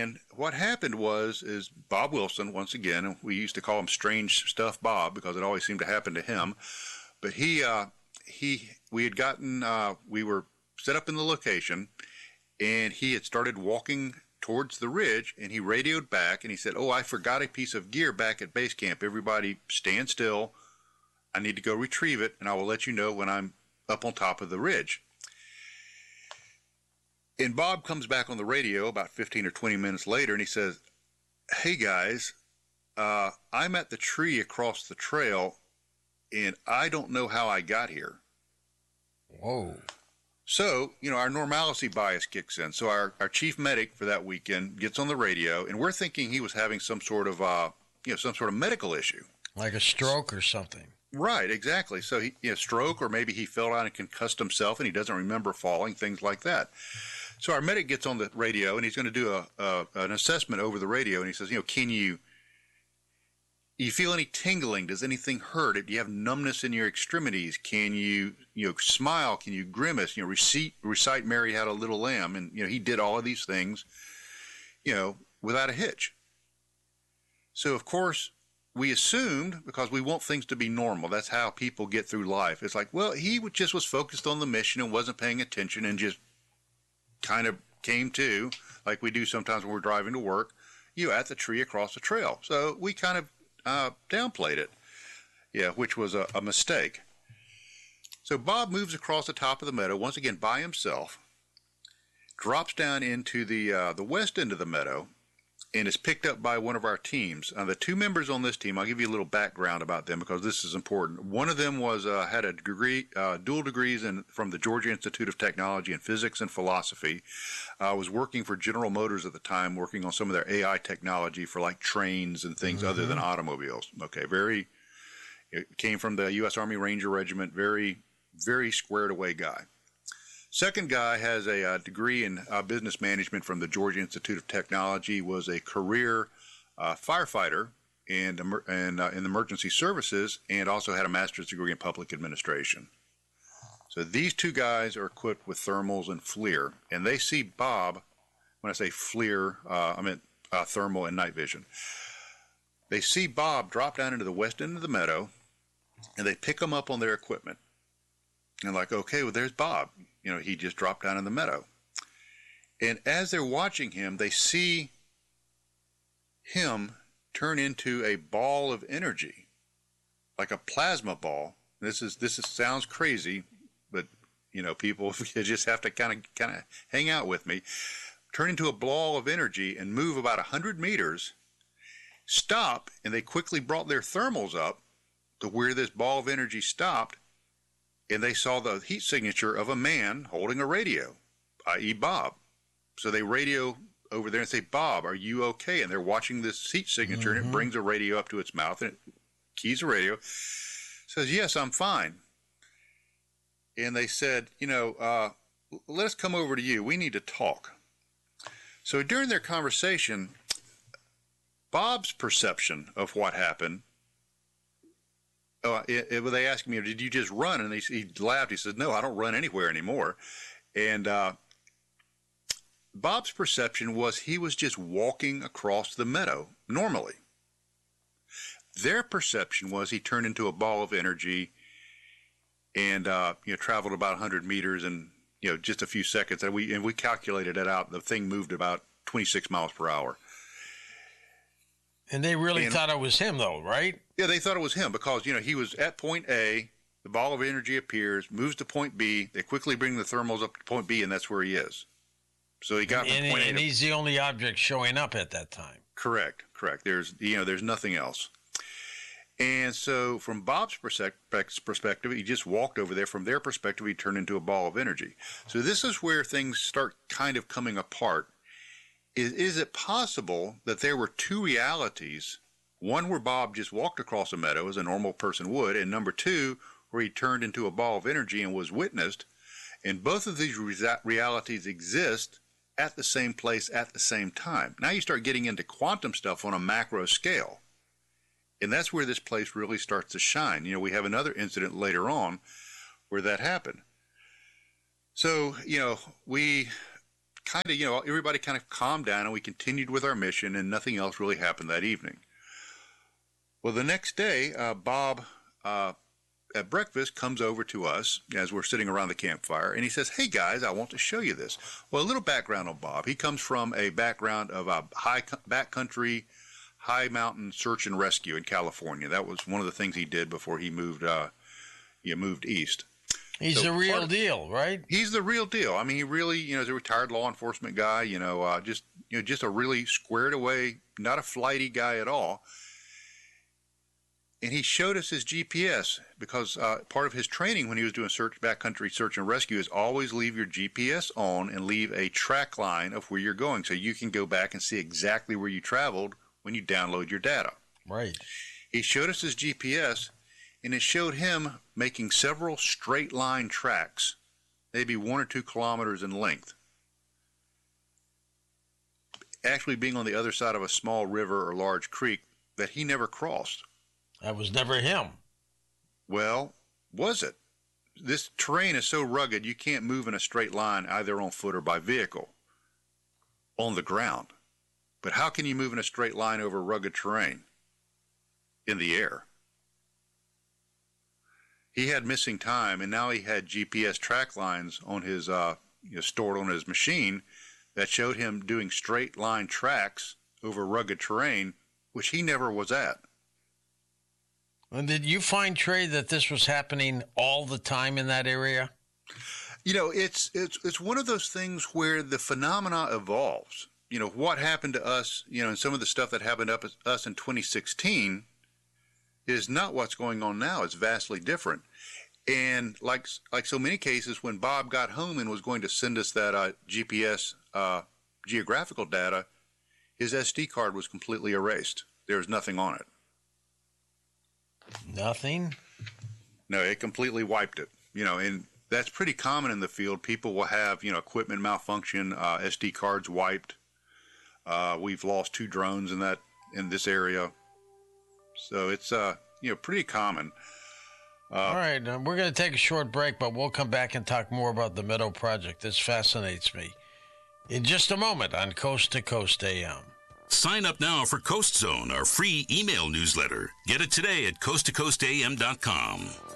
And what happened is Bob Wilson, once again, we used to call him Strange Stuff Bob because it always seemed to happen to him. But we had gotten, we were set up in the location, and he had started walking towards the ridge, and he radioed back, and he said, "Oh, I forgot a piece of gear back at base camp. Everybody stand still. I need to go retrieve it, and I will let you know when I'm up on top of the ridge." And Bob comes back on the radio about 15 or 20 minutes later, and he says, "Hey, guys, I'm at the tree across the trail, and I don't know how I got here." Whoa. So, our normalcy bias kicks in. So our chief medic for that weekend gets on the radio, and we're thinking he was having some sort of, some sort of medical issue. Like a stroke or something. Right, exactly. So he, stroke, or maybe he fell down and concussed himself and he doesn't remember falling, things like that. So our medic gets on the radio, and he's going to do an assessment over the radio, and he says, "Can you feel any tingling? Does anything hurt? Do you have numbness in your extremities? Can you, smile? Can you grimace? Recite Mary Had a Little Lamb." And, he did all of these things, without a hitch. So, of course, we assumed, because we want things to be normal, that's how people get through life. It's like, well, he just was focused on the mission and wasn't paying attention and just kind of came to, like we do sometimes when we're driving to work, at the tree across the trail. So we kind of downplayed it, which was a mistake. So Bob moves across the top of the meadow, once again by himself, drops down into the west end of the meadow, and is picked up by one of our teams. The two members on this team, I'll give you a little background about them because this is important. One of them was had a degree, dual degrees from the Georgia Institute of Technology in physics and philosophy. Was working for General Motors at the time, working on some of their AI technology for like trains and things other than automobiles. Okay, it came from the U.S. Army Ranger Regiment, very, very squared away guy. Second guy has a degree in business management from the Georgia Institute of Technology, was a career firefighter in emergency services, and also had a master's degree in public administration. So these two guys are equipped with thermals and FLIR, and they see Bob, when I say FLIR, I meant thermal and night vision. They see Bob drop down into the west end of the meadow, and they pick him up on their equipment. And like, okay, well, there's Bob. He just dropped down in the meadow. And as they're watching him, they see him turn into a ball of energy, like a plasma ball. This sounds crazy, but people just have to kind of hang out with me. Turn into a ball of energy and move about 100 meters, stop, and they quickly brought their thermals up to where this ball of energy stopped. And they saw the heat signature of a man holding a radio, i.e. Bob. So they radio over there and say, "Bob, are you okay?" And they're watching this heat signature, and it brings a radio up to its mouth, and it keys the radio, says, "Yes, I'm fine." And they said, let us come over to you. We need to talk. So during their conversation, Bob's perception of what happened, they asked me, "Did you just run?" And he laughed. He said, "No, I don't run anywhere anymore." And Bob's perception was he was just walking across the meadow normally. Their perception was he turned into a ball of energy and traveled about 100 meters in just a few seconds. And we calculated it out. The thing moved about 26 miles per hour. And they really thought it was him, though, right? Yeah, they thought it was him because, he was at point A, the ball of energy appears, moves to point B, they quickly bring the thermals up to point B, and that's where he is. So he got from point A. And he's the only object showing up at that time. Correct. There's nothing else. And so from Bob's perspective, he just walked over there. From their perspective, he turned into a ball of energy. So this is where things start kind of coming apart. Is it possible that there were two realities, one where Bob just walked across a meadow as a normal person would, and number two, where he turned into a ball of energy and was witnessed, and both of these realities exist at the same place at the same time? Now you start getting into quantum stuff on a macro scale, and that's where this place really starts to shine. We have another incident later on where that happened. So, we kind of, everybody kind of calmed down, and we continued with our mission, and nothing else really happened that evening. Well, the next day, Bob at breakfast comes over to us as we're sitting around the campfire, and he says, "Hey guys, I want to show you this." Well, a little background on Bob. He comes from a background of a backcountry, high mountain search and rescue in California. That was one of the things he did before he moved east. He's the real deal, right? He's the real deal. I mean, he really, is a retired law enforcement guy. Just a really squared away, not a flighty guy at all. And he showed us his GPS because part of his training when he was doing backcountry search and rescue is always leave your GPS on and leave a track line of where you're going, so you can go back and see exactly where you traveled when you download your data. Right. He showed us his GPS, and it showed him making several straight line tracks, maybe 1 or 2 kilometers in length, actually being on the other side of a small river or large creek that he never crossed. That was never him. Well, was it? This terrain is so rugged you can't move in a straight line either on foot or by vehicle on the ground. But how can you move in a straight line over rugged terrain in the air? He had missing time, and now he had GPS track lines on his stored on his machine that showed him doing straight line tracks over rugged terrain, which he never was at. And did you find, Trey, that this was happening all the time in that area? It's one of those things where the phenomena evolves. What happened to us, and some of the stuff that happened to us in 2016 is not what's going on now. It's vastly different. And like so many cases, when Bob got home and was going to send us that GPS geographical data, his SD card was completely erased. There was nothing on it. Nothing? No, it completely wiped it. And that's pretty common in the field. People will have, equipment malfunction, SD cards wiped. We've lost 2 drones in this area. So it's, pretty common. All right, we're going to take a short break, but we'll come back and talk more about the Meadow Project. This fascinates me. In just a moment on Coast to Coast AM. Sign up now for Coast Zone, our free email newsletter. Get it today at coasttocoastam.com.